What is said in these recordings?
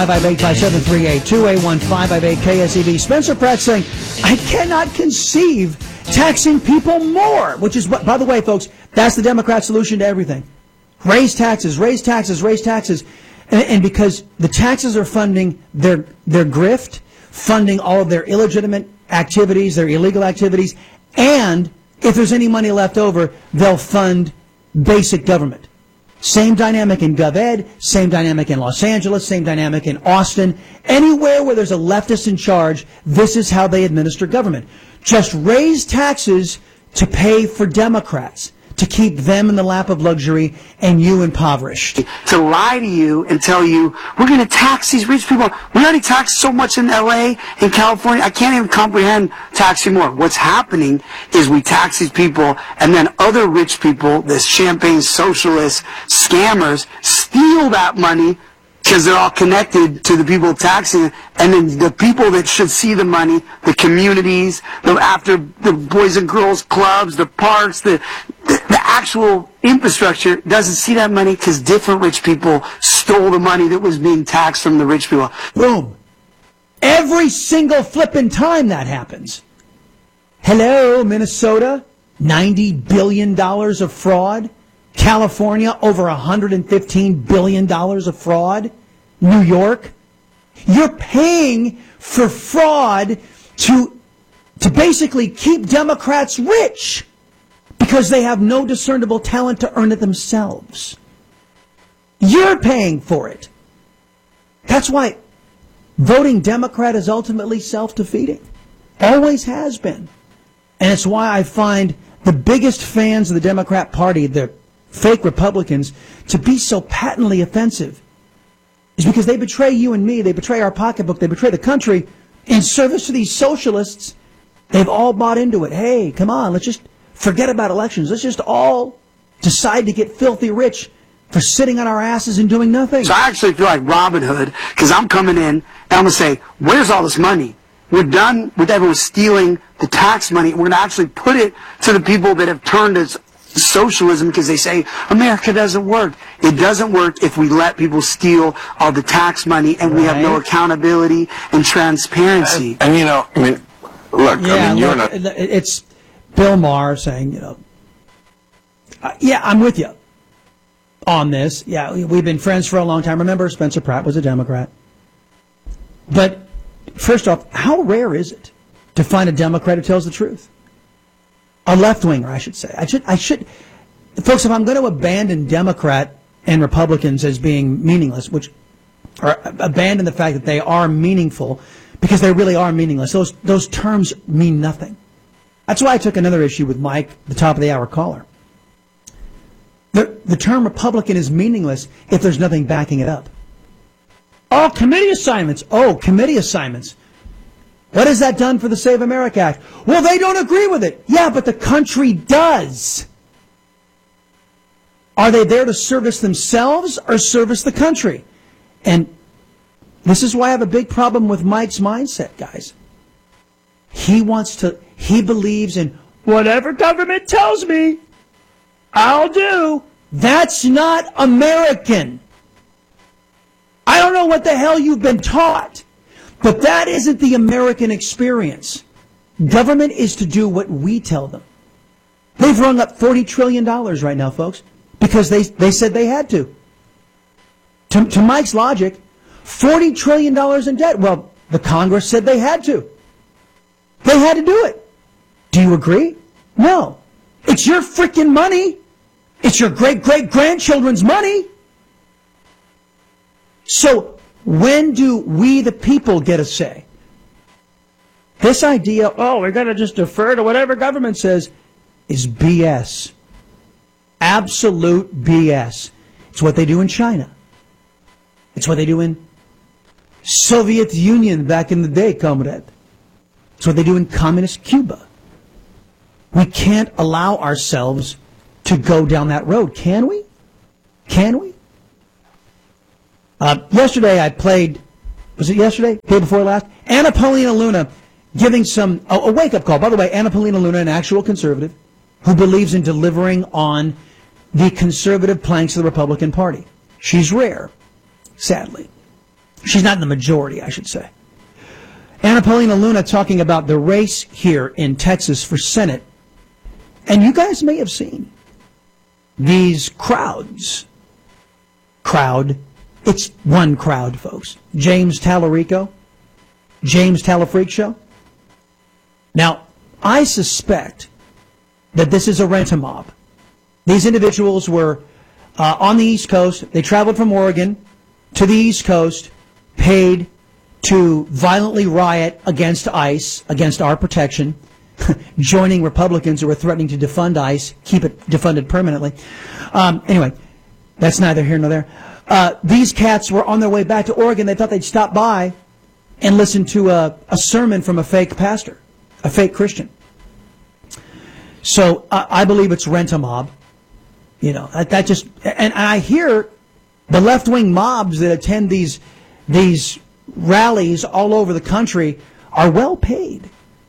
558-5738-281558 KSEV. Spencer Pratt saying, I cannot conceive taxing people more, which is what, by the way, folks, that's the Democrat solution to everything. Raise taxes, raise taxes, raise taxes. And because the taxes are funding their grift, funding all of their illegitimate activities, their illegal activities, and if there's any money left over, they'll fund basic government. Same dynamic in GovEd, same dynamic in Los Angeles, same dynamic in Austin. Anywhere where there's a leftist in charge, this is how they administer government. Just raise taxes to pay for Democrats, to keep them in the lap of luxury and you impoverished. To lie to you and tell you, we're going to tax these rich people. We already tax so much in L.A., in California, I can't even comprehend taxing more. What's happening is we tax these people, and then other rich people, the champagne socialists, scammers, steal that money because they're all connected to the people taxing, and then the people that should see the money, the communities, after the Boys and Girls Clubs, the parks, the actual infrastructure doesn't see that money because different rich people stole the money that was being taxed from the rich people. Boom. Every single flipping time that happens. Hello, Minnesota, $90 billion of fraud. California, over $115 billion of fraud. New York. You're paying for fraud to basically keep Democrats rich because they have no discernible talent to earn it themselves. You're paying for it. That's why voting Democrat is ultimately self-defeating. Always has been. And it's why I find the biggest fans of the Democrat Party, the fake Republicans, to be so patently offensive. Is because they betray you and me, they betray our pocketbook, they betray the country in service to these socialists. They've all bought into it. Hey, come on, let's just forget about elections. Let's just all decide to get filthy rich for sitting on our asses and doing nothing. So I actually feel like Robin Hood, because I'm coming in and I'm going to say, where's all this money? We're done with everyone stealing the tax money. We're going to actually put it to the people that have turned us socialism because they say America doesn't work. It doesn't work if we let people steal all the tax money and we have no accountability and transparency. And you know, I mean, look, yeah, I mean, it's Bill Maher saying, yeah, I'm with you on this. Yeah, we've been friends for a long time. Remember, Spencer Pratt was a Democrat. But first off, how rare is it to find a Democrat who tells the truth? A left-winger, I should say. I should, folks, if I'm going to abandon Democrat and Republicans as being meaningless, or abandon the fact that they are meaningful, because they really are meaningless, those terms mean nothing. That's why I took another issue with Mike, the top of the hour caller. The term Republican is meaningless if there's nothing backing it up. Oh, committee assignments. Oh, committee assignments. What has that done for the Save America Act? Well, they don't agree with it. Yeah, but the country does. Are they there to service themselves or service the country? And this is why I have a big problem with Mike's mindset, guys. He believes in whatever government tells me, I'll do. That's not American. I don't know what the hell you've been taught. But that isn't the American experience. Government is to do what we tell them. They've rung up $40 trillion right now, folks, because they said they had to. To Mike's logic, $40 trillion in debt. Well, the Congress said they had to. They had to do it. Do you agree? No. It's your freaking money. It's your great-great-grandchildren's money. So when do we, the people, get a say? This idea, we're going to just defer to whatever government says, is BS. Absolute BS. It's what they do in China. It's what they do in Soviet Union back in the day, comrade. It's what they do in communist Cuba. We can't allow ourselves to go down that road, can we? Can we? Yesterday I played, was it yesterday? Day before last? Anna Paulina Luna giving a wake-up call. By the way, Anna Paulina Luna, an actual conservative who believes in delivering on the conservative planks of the Republican Party. She's rare, sadly. She's not in the majority, I should say. Anna Paulina Luna talking about the race here in Texas for Senate. And you guys may have seen these crowds. It's one crowd, folks. James Talarico. James Talafreak Show. Now, I suspect that this is a rent-a-mob. These individuals were on the East Coast. They traveled from Oregon to the East Coast, paid to violently riot against ICE, against our protection, joining Republicans who were threatening to defund ICE, keep it defunded permanently. Anyway, that's neither here nor there. These cats were on their way back to Oregon. They thought they'd stop by and listen to a sermon from a fake pastor, a fake Christian. So I believe it's rent-a-mob. You know, that just, and I hear the left-wing mobs that attend these rallies all over the country are well paid.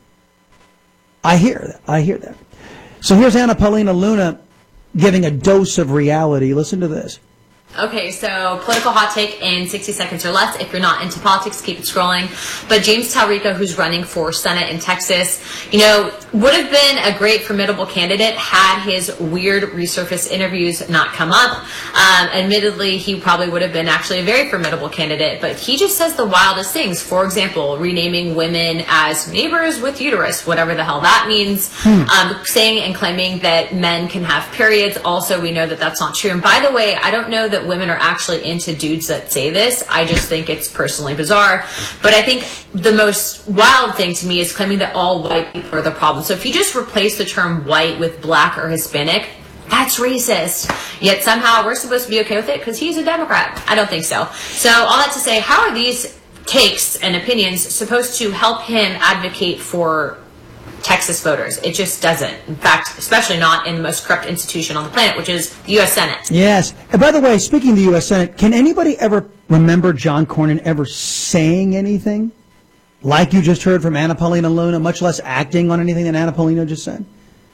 I hear that. So here's Anna Paulina Luna giving a dose of reality. Listen to this. Okay, so political hot take in 60 seconds or less. If you're not into politics, keep it scrolling. But James Talarico, who's running for Senate in Texas, you know, would have been a great formidable candidate had his weird resurface interviews not come up. Admittedly, he probably would have been actually a very formidable candidate, but he just says the wildest things. For example, renaming women as neighbors with uterus, whatever the hell that means. Saying and claiming that men can have periods. Also, we know that that's not true. And by the way, I don't know that women are actually into dudes that say this. I just think it's personally bizarre. But I think the most wild thing to me is claiming that all white people are the problem. So if you just replace the term white with black or Hispanic, that's racist. Yet somehow we're supposed to be okay with it because he's a Democrat. I don't think so. So all that to say, how are these takes and opinions supposed to help him advocate for Texas voters? It just doesn't. In fact, especially not in the most corrupt institution on the planet, which is the U.S. Senate. Yes. And by the way, speaking of the U.S. Senate, can anybody ever remember John Cornyn ever saying anything like you just heard from Anna Paulina Luna, much less acting on anything that Anna Paulina just said?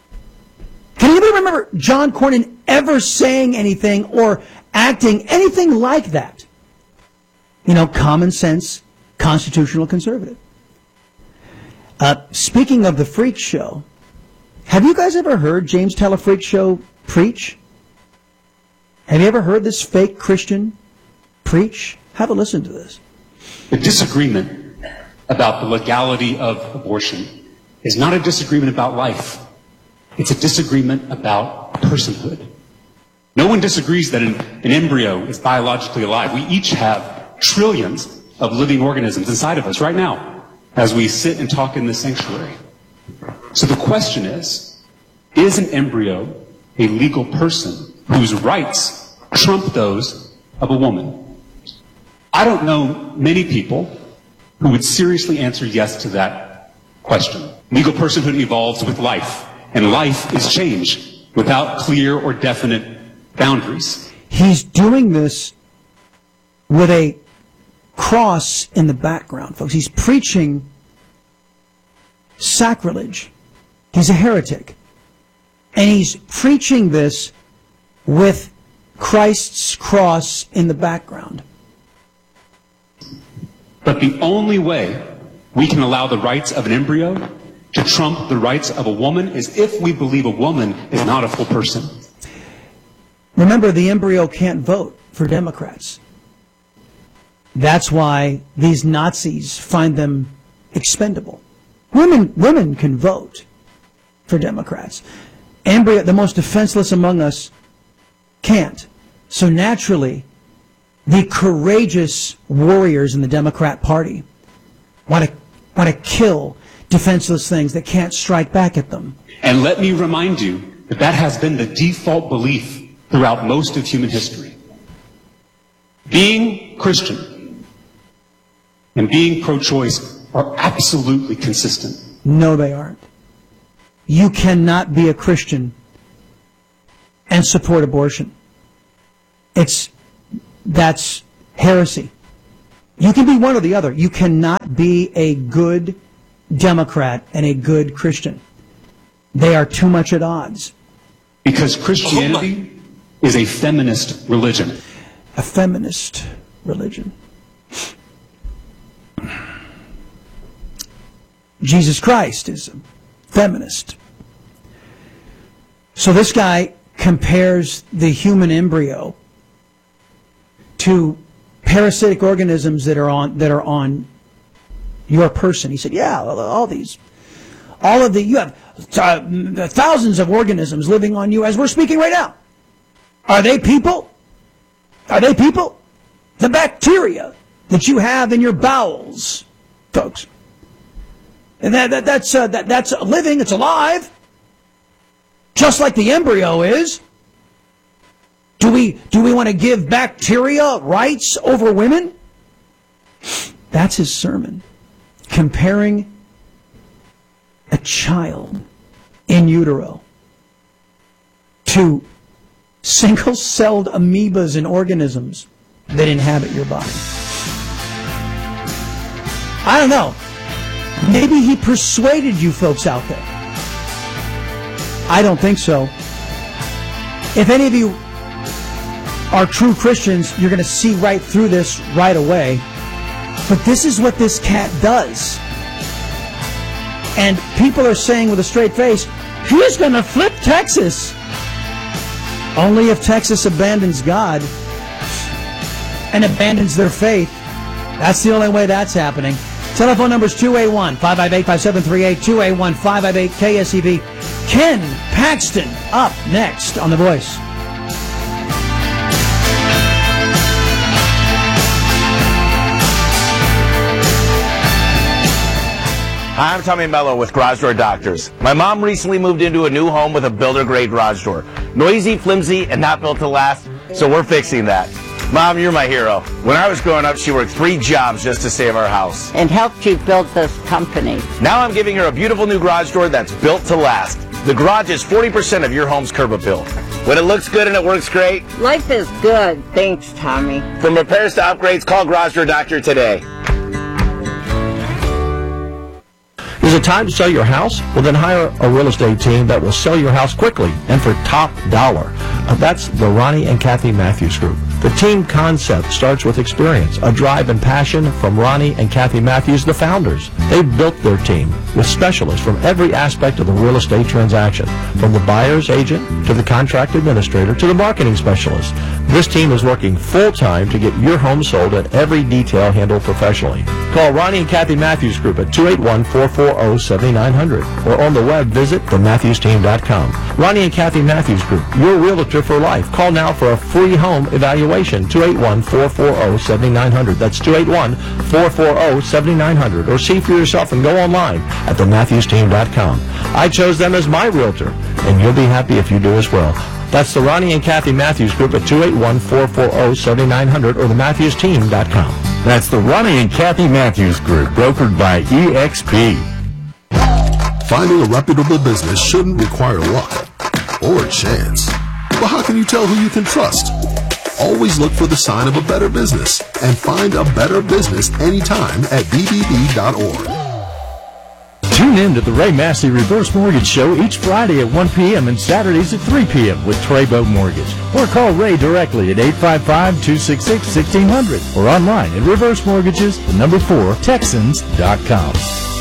Can anybody remember John Cornyn ever saying anything or acting anything like that? You know, common sense, constitutional conservative. Speaking of the freak show, have you guys ever heard James Talafreak Show preach? Have you ever heard this fake Christian preach? Have a listen to this. The disagreement about the legality of abortion is not a disagreement about life. It's a disagreement about personhood. No one disagrees that an embryo is biologically alive. We each have trillions of living organisms inside of us right now, as we sit and talk in this sanctuary. So the question is an embryo a legal person whose rights trump those of a woman? I don't know many people who would seriously answer yes to that question. Legal personhood evolves with life, and life is change without clear or definite boundaries. He's doing this with a cross in the background, folks. He's preaching sacrilege. He's a heretic. And he's preaching this with Christ's cross in the background. But the only way we can allow the rights of an embryo to trump the rights of a woman is if we believe a woman is not a full person. Remember, the embryo can't vote for Democrats. That's why these Nazis find them expendable. Women can vote for Democrats. Embryo, the most defenseless among us, can't. So naturally, the courageous warriors in the Democrat Party want to kill defenseless things that can't strike back at them. And let me remind you that that has been the default belief throughout most of human history. Being Christian and being pro-choice are absolutely consistent. No, they aren't. You cannot be a Christian and support abortion. That's heresy. You can be one or the other. You cannot be a good Democrat and a good Christian. They are too much at odds. Because Christianity is a feminist religion. A feminist religion. Jesus Christ is a feminist. So this guy compares the human embryo to parasitic organisms that are on your person. He said, yeah, you have thousands of organisms living on you as we're speaking right now. Are they people? Are they people? The bacteria that you have in your bowels, folks. And that's living, it's alive. Just like the embryo is. Do we want to give bacteria rights over women? That's his sermon. Comparing a child in utero to single-celled amoebas and organisms that inhabit your body. I don't know. Maybe he persuaded you folks out there. I don't think so. If any of you are true Christians, you're going to see right through this right away. But this is what this cat does. And people are saying with a straight face, he's going to flip Texas. Only if Texas abandons God and abandons their faith. That's the only way that's happening. Telephone number is 281-558-5738, 281-558-KSEV. Ken Paxton up next on The Voice. Hi, I'm Tommy Mello with Garage Door Doctors. My mom recently moved into a new home with a builder-grade garage door. Noisy, flimsy, and not built to last, so we're fixing that. Mom, you're my hero. When I was growing up, she worked 3 jobs just to save our house. And helped you build this company. Now I'm giving her a beautiful new garage door that's built to last. The garage is 40% of your home's curb appeal. When it looks good and it works great. Life is good. Thanks, Tommy. From repairs to upgrades, call Garage Door Doctor today. Is it time to sell your house? Well, then hire a real estate team that will sell your house quickly and for top dollar. That's the Ronnie and Kathy Matthews Group. The team concept starts with experience, a drive and passion from Ronnie and Kathy Matthews, the founders. They've built their team with specialists from every aspect of the real estate transaction, from the buyer's agent to the contract administrator to the marketing specialist. This team is working full-time to get your home sold and every detail handled professionally. Call Ronnie and Kathy Matthews Group at 281-440-7900 or on the web visit thematthewsteam.com. Ronnie and Kathy Matthews Group, your realtor for life. Call now for a free home evaluation. 281-440-7900. That's 281-440-7900. Or see for yourself and go online at thematthewsteam.com. I chose them as my realtor, and you'll be happy if you do as well. That's the Ronnie and Kathy Matthews Group at 281-440-7900 or thematthewsteam.com. That's the Ronnie and Kathy Matthews Group, brokered by EXP. Finding a reputable business shouldn't require luck or chance. But how can you tell who you can trust? Always look for the sign of a better business and find a better business anytime at bbb.org. Tune in to the Ray Massey Reverse Mortgage Show each Friday at 1 p.m. and Saturdays at 3 p.m. with Trabo Mortgage. Or call Ray directly at 855-266-1600 or online at reversemortgages4texans.com.